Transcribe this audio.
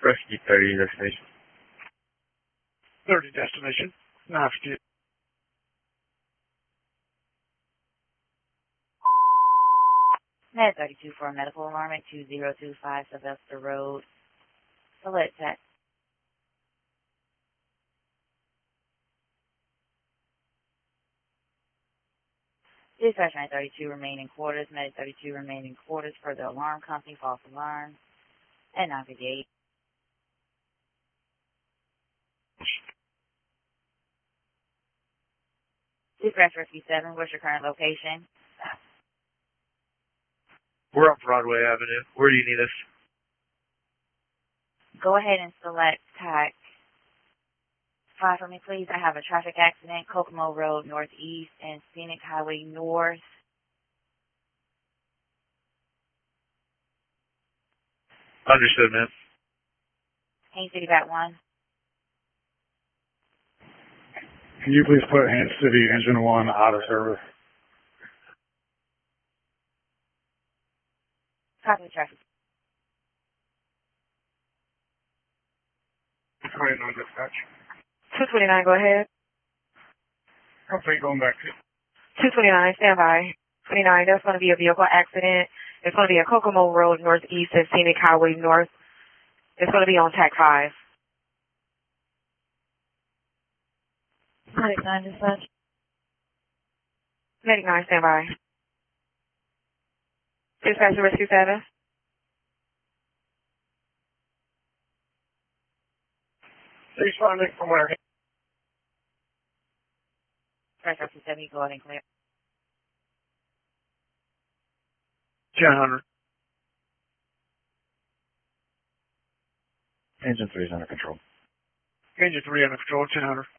Rescue 30 destination. 30 destination. 950. Med 32 for a medical alarm at 2025 Sylvester Road. Select that. Dispatch 932 remain in quarters. Med 32 remain in quarters for the alarm company. False alarm at 958. Dispatch Rescue 7, what's your current location? We're on Broadway Avenue. Where do you need us? Go ahead and select TAC 5 for me, please. I have a traffic accident, Kokomo Road Northeast and Scenic Highway North. Understood, ma'am. Haines City Bat 1. Can you please put Haines City Engine 1 out of service? Copy the traffic. 229 dispatch. 229, go ahead. Complete going back to 229, stand by. 29, there's going to be a vehicle accident. It's going to be at Kokomo Road Northeast and Scenic Highway North. It's going to be on TAC 5. Medic 9 dispatch. Medic 9, stand by. Dispatch to Rescue 7. responding from where? Dispatch Rescue 7, you go ahead and clear. 1000. Engine 3 is under control. Engine 3 under control, 1000.